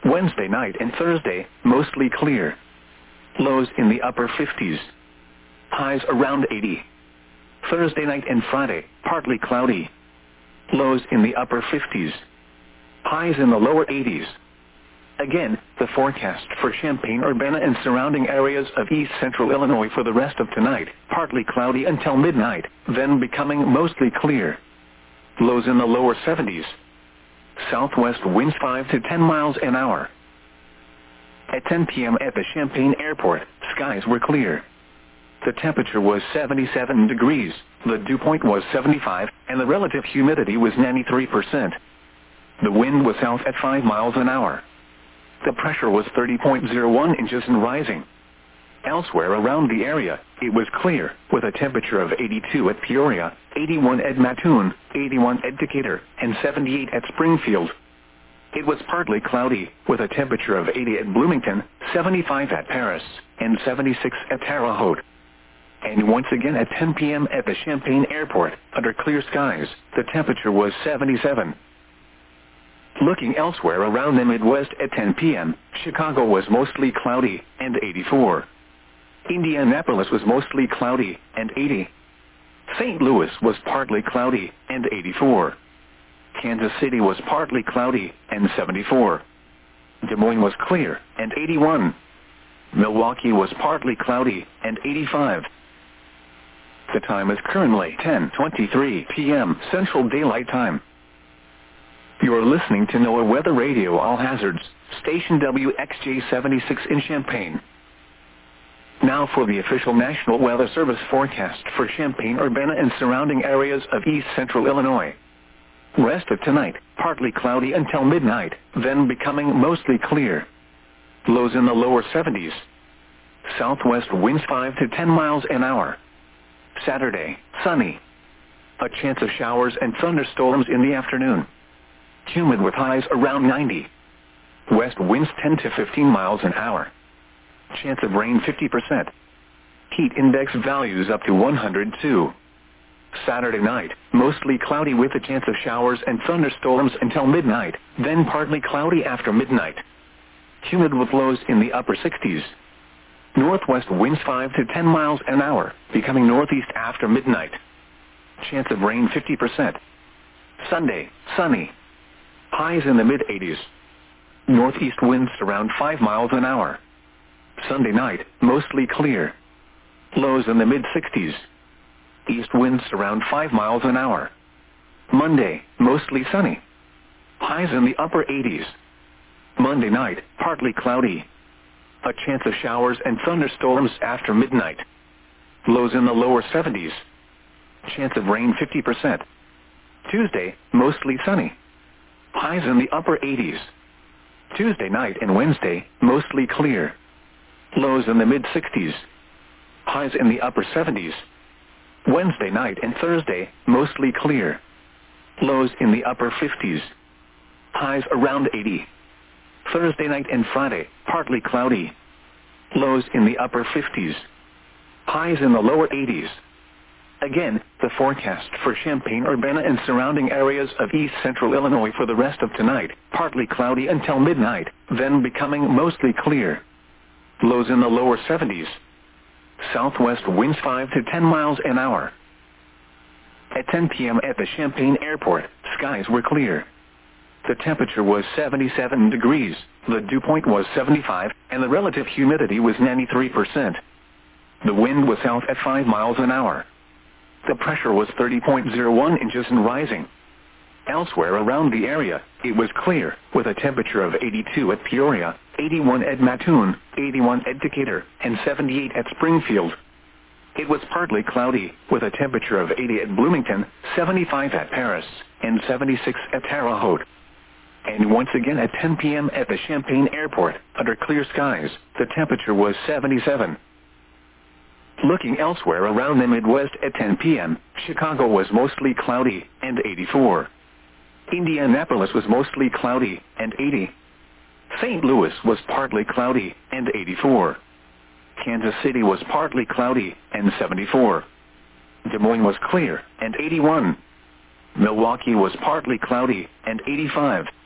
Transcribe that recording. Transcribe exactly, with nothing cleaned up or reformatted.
Wednesday night and Thursday, mostly clear. Lows in the upper fifties. Highs around eighty. Thursday night and Friday, partly cloudy. Lows in the upper fifties. Highs in the lower eighties. Again, the forecast for Champaign-Urbana and surrounding areas of east central Illinois for the rest of tonight, partly cloudy until midnight, then becoming mostly clear. Lows in the lower seventies. Southwest winds five to ten miles an hour. At ten p.m. at the Champaign Airport, skies were clear. The temperature was seventy-seven degrees, the dew point was seventy-five, and the relative humidity was ninety-three percent. The wind was south at five miles an hour. The pressure was thirty point zero one inches and rising. Elsewhere around the area, it was clear, with a temperature of eighty-two at Peoria, eighty-one at Mattoon, eighty-one at Decatur, and seventy-eight at Springfield. It was partly cloudy, with a temperature of eighty at Bloomington, seventy-five at Paris, and seventy-six at Terre Haute. And once again at ten p.m. at the Champaign Airport, under clear skies, the temperature was seventy-seven. Looking elsewhere around the Midwest at ten p.m., Chicago was mostly cloudy, and eighty-four. Indianapolis was mostly cloudy, and eighty. Saint Louis was partly cloudy, and eighty-four. Kansas City was partly cloudy, and seventy-four. Des Moines was clear, and eighty-one. Milwaukee was partly cloudy, and eighty-five. The time is currently ten twenty-three p.m. Central Daylight Time. You're listening to NOAA Weather Radio All Hazards, station W X J seventy-six in Champaign. Now for the official National Weather Service forecast for Champaign-Urbana and surrounding areas of east central Illinois. Rest of tonight, partly cloudy until midnight, then becoming mostly clear. Lows in the lower seventies. Southwest winds five to ten miles an hour. Saturday, sunny. A chance of showers and thunderstorms in the afternoon. Humid with highs around ninety. West winds ten to fifteen miles an hour. Chance of rain fifty percent. Heat index values up to one hundred two. Saturday night, mostly cloudy with a chance of showers and thunderstorms until midnight, then partly cloudy after midnight. Humid with lows in the upper sixties. Northwest winds five to ten miles an hour, becoming northeast after midnight. Chance of rain fifty percent. Sunday, sunny. Highs in the mid-eighties. Northeast winds around five miles an hour. Sunday night, mostly clear. Lows in the mid-sixties. East winds around five miles an hour. Monday, mostly sunny. Highs in the upper eighties. Monday night, partly cloudy. A chance of showers and thunderstorms after midnight. Lows in the lower seventies. Chance of rain fifty percent. Tuesday, mostly sunny. Highs in the upper eighties. Tuesday night and Wednesday, mostly clear. Lows in the mid-sixties. Highs in the upper seventies. Wednesday night and Thursday, mostly clear. Lows in the upper fifties. Highs around eighty. Thursday night and Friday, partly cloudy. Lows in the upper fifties. Highs in the lower eighties. Again, the forecast for Champaign-Urbana and surrounding areas of east central Illinois for the rest of tonight, partly cloudy until midnight, then becoming mostly clear. Lows in the lower seventies. Southwest winds five to ten miles an hour. At ten p.m. at the Champaign Airport, skies were clear. The temperature was seventy-seven degrees, the dew point was seventy-five, and the relative humidity was ninety-three percent. The wind was south at five miles an hour. The pressure was thirty point zero one inches and rising. Elsewhere around the area, it was clear, with a temperature of eighty-two at Peoria, eighty-one at Mattoon, eighty-one at Decatur, and seventy-eight at Springfield. It was partly cloudy, with a temperature of eighty at Bloomington, seventy-five at Paris, and seventy-six at Terre Haute. And once again at ten p.m. at the Champaign Airport, under clear skies, the temperature was seventy-seven. Looking elsewhere around the Midwest at ten p.m., Chicago was mostly cloudy, and eighty-four. Indianapolis was mostly cloudy, and eighty. Saint Louis was partly cloudy, and eighty-four. Kansas City was partly cloudy, and seventy-four. Des Moines was clear, and eighty-one. Milwaukee was partly cloudy, and eighty-five.